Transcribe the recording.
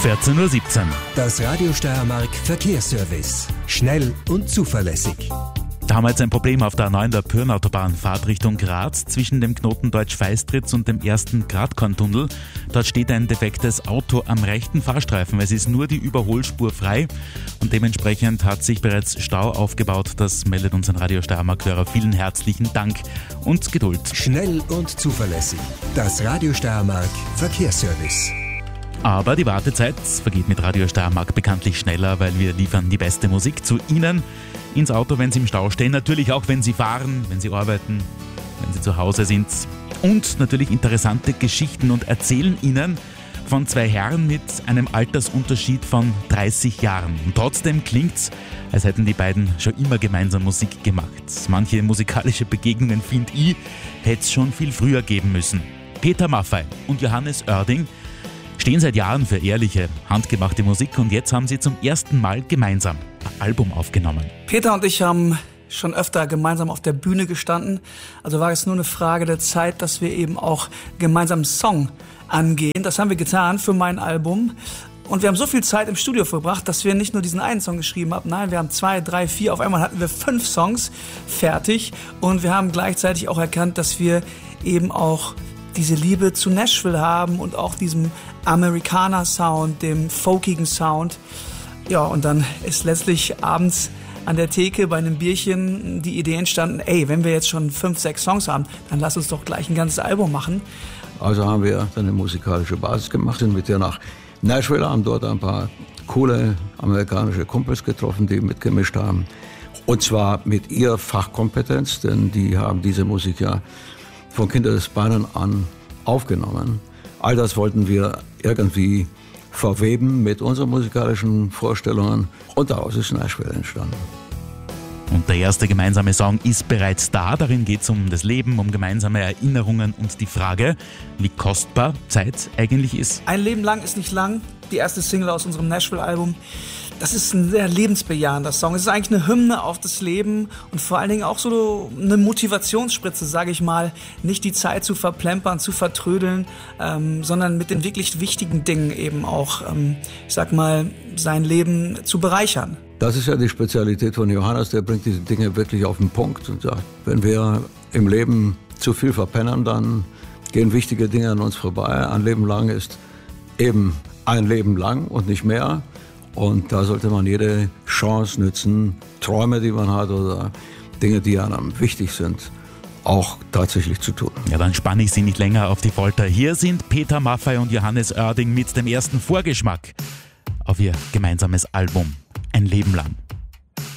14:17 Uhr. Das Radio Steiermark Verkehrsservice. Schnell und zuverlässig. Da haben wir jetzt ein Problem auf der A9 der Pyrnautobahn, Fahrt Richtung Graz, zwischen dem Knoten Deutsch-Feistritz und dem ersten Gratkorntunnel. Dort steht ein defektes Auto am rechten Fahrstreifen. Es ist nur die Überholspur frei und dementsprechend hat sich bereits Stau aufgebaut. Das meldet uns ein Radio Steiermark-Hörer. Vielen herzlichen Dank und Geduld. Schnell und zuverlässig. Das Radio Steiermark Verkehrsservice. Aber die Wartezeit vergeht mit Radio Steiermark bekanntlich schneller, weil wir liefern die beste Musik zu Ihnen ins Auto, wenn Sie im Stau stehen. Natürlich auch, wenn Sie fahren, wenn Sie arbeiten, wenn Sie zu Hause sind. Und natürlich interessante Geschichten und erzählen Ihnen von zwei Herren mit einem Altersunterschied von 30 Jahren. Und trotzdem klingt's, als hätten die beiden schon immer gemeinsam Musik gemacht. Manche musikalische Begegnungen, finde ich, hätte es schon viel früher geben müssen. Peter Maffay und Johannes Oerding stehen seit Jahren für ehrliche, handgemachte Musik und jetzt haben sie zum ersten Mal gemeinsam ein Album aufgenommen. Peter und ich haben schon öfter gemeinsam auf der Bühne gestanden. Also war es nur eine Frage der Zeit, dass wir eben auch gemeinsam einen Song angehen. Das haben wir getan für mein Album. Und wir haben so viel Zeit im Studio verbracht, dass wir nicht nur diesen einen Song geschrieben haben. Nein, wir haben 2, 3, 4. Auf einmal hatten wir 5 Songs fertig. Und wir haben gleichzeitig auch erkannt, dass wir eben auch diese Liebe zu Nashville haben und auch diesem Amerikaner-Sound, dem folkigen Sound. Ja, und dann ist letztlich abends an der Theke bei einem Bierchen die Idee entstanden, wenn wir jetzt schon 5, 6 Songs haben, dann lass uns doch gleich ein ganzes Album machen. Also haben wir dann eine musikalische Basis gemacht, sind mit der nach Nashville, haben dort ein paar coole amerikanische Kumpels getroffen, die mitgemischt haben. Und zwar mit ihrer Fachkompetenz, denn die haben diese Musik ja von Kindesbeinen an aufgenommen. All das wollten wir irgendwie verweben mit unseren musikalischen Vorstellungen und daraus ist Nashville entstanden. Und der erste gemeinsame Song ist bereits da. Darin geht es um das Leben, um gemeinsame Erinnerungen und die Frage, wie kostbar Zeit eigentlich ist. Ein Leben lang ist nicht lang. Die erste Single aus unserem Nashville-Album. Das ist ein sehr lebensbejahender Song. Es ist eigentlich eine Hymne auf das Leben und vor allen Dingen auch so eine Motivationsspritze, sage ich mal. Nicht die Zeit zu verplempern, zu vertrödeln, sondern mit den wirklich wichtigen Dingen eben auch, sein Leben zu bereichern. Das ist ja die Spezialität von Johannes, der bringt diese Dinge wirklich auf den Punkt und sagt, wenn wir im Leben zu viel verpennen, dann gehen wichtige Dinge an uns vorbei. Ein Leben lang ist eben ein Leben lang und nicht mehr. Und da sollte man jede Chance nützen, Träume, die man hat oder Dinge, die einem wichtig sind, auch tatsächlich zu tun. Ja, dann spanne ich Sie nicht länger auf die Folter. Hier sind Peter Maffay und Johannes Oerding mit dem ersten Vorgeschmack auf ihr gemeinsames Album Ein Leben lang.